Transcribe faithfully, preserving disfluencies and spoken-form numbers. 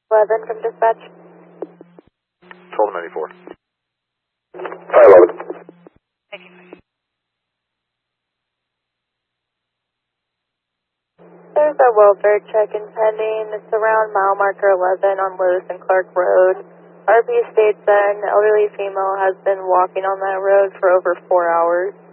eleven from dispatch. twelve ninety-four. five eleven. There's a welfare check-in pending. It's around mile marker eleven on Lewis and Clark Road. R P states that an elderly female has been walking on that road for over four hours.